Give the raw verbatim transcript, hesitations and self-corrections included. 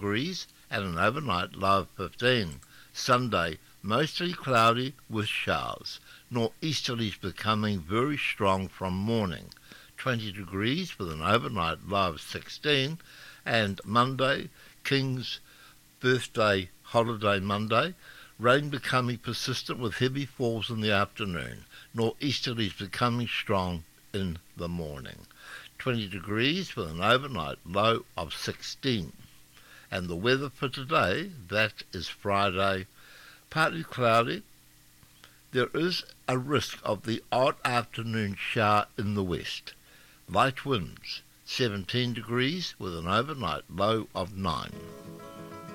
degrees and an overnight low of fifteen. Sunday, mostly cloudy with showers. Northeasterlies becoming very strong from morning. twenty degrees with an overnight low of sixteen. And Monday, King's birthday holiday Monday, rain becoming persistent with heavy falls in the afternoon. Northeasterlies becoming strong in the morning. twenty degrees with an overnight low of sixteen. And the weather for today, that is Friday, partly cloudy. There is a risk of the odd afternoon shower in the west. Light winds, seventeen degrees with an overnight low of nine.